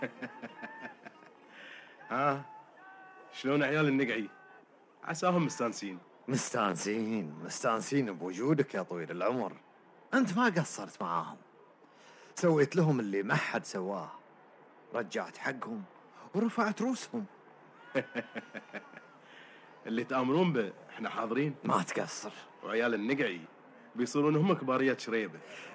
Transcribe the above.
ها، شلون عيال النقعي؟ عساهم مستانسين. مستانسين بوجودك يا طويل العمر. أنت ما قصرت معاهم، سويت لهم اللي ما حد سواه، رجعت حقهم ورفعت روسهم. اللي تآمرون به احنا حاضرين. ما تقصر. وعيال النقعي بيصيرون هم كباريات شريبة.